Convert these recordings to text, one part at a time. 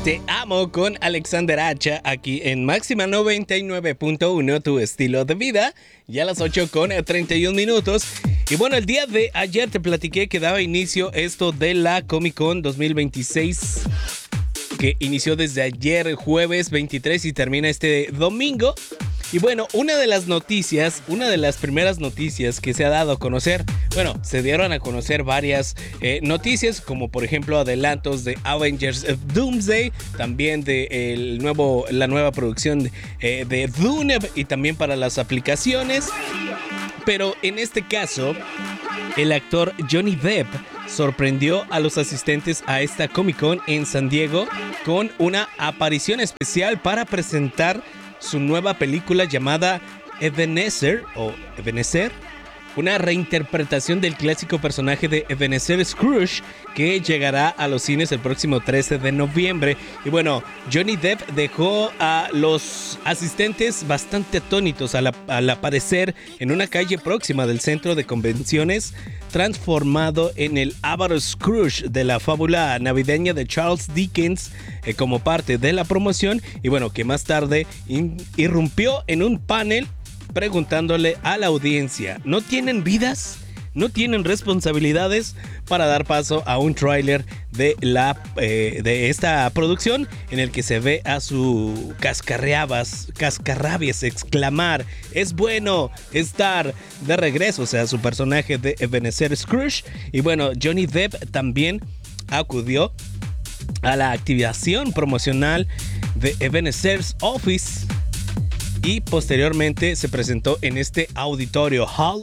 Te amo con Alexander Hacha aquí en Máxima 99.1, tu estilo de vida. Ya a las 8:31. Y bueno, el día de ayer te platiqué que daba inicio esto de la Comic Con 2026, que inició desde ayer, jueves 23, y termina este domingo. Y bueno, una de las primeras noticias que se ha dado a conocer, bueno, se dieron a conocer varias noticias, como por ejemplo adelantos de Avengers Doomsday, también de la nueva producción de Dune, y también para las aplicaciones. Pero en este caso, el actor Johnny Depp sorprendió a los asistentes a esta Comic Con en San Diego con una aparición especial para presentar su nueva película llamada Ebenezer, una reinterpretación del clásico personaje de Ebenezer Scrooge, que llegará a los cines el próximo 13 de noviembre. Y bueno, Johnny Depp dejó a los asistentes bastante atónitos al aparecer en una calle próxima del centro de convenciones, transformado en el Avaro Scrooge de la fábula navideña de Charles Dickens, como parte de la promoción. Y bueno, que más tarde irrumpió en un panel preguntándole a la audiencia: ¿no tienen vidas? ¿No tienen responsabilidades? Para dar paso a un tráiler de esta producción, en el que se ve a su cascarrabias exclamar: es bueno estar de regreso, o sea, su personaje de Ebenezer Scrooge. Y bueno, Johnny Depp también acudió a la activación promocional de Ebenezer's Office, y posteriormente se presentó en este auditorio Hall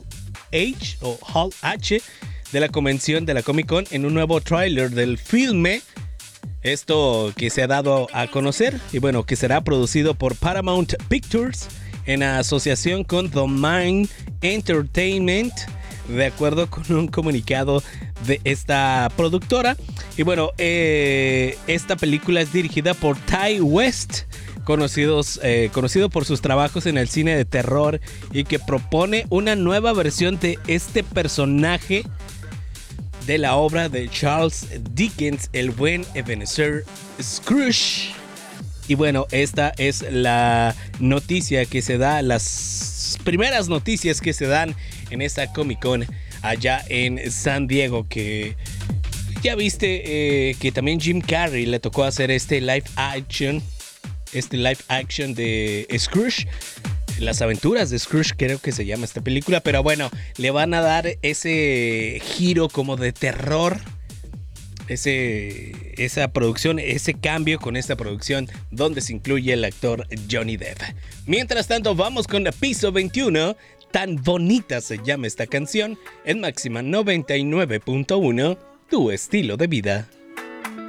H de la convención de la Comic Con en un nuevo tráiler del filme. Esto que se ha dado a conocer, y bueno, que será producido por Paramount Pictures en asociación con Domain Entertainment, de acuerdo con un comunicado de esta productora. Y bueno, esta película es dirigida por Ty West, conocido por sus trabajos en el cine de terror, y que propone una nueva versión de este personaje de la obra de Charles Dickens, el buen Ebenezer Scrooge. Y bueno, esta es la noticia que se da, las primeras noticias que se dan en esta Comic Con allá en San Diego, que ya viste que también Jim Carrey le tocó hacer este live action de Scrooge, Las aventuras de Scrooge, creo que se llama esta película. Pero bueno, le van a dar ese giro como de terror, esa producción, ese cambio con esta producción donde se incluye el actor Johnny Depp. Mientras tanto, vamos con Piso 21. Tan bonita se llama esta canción en Máxima 99.1, tu estilo de vida.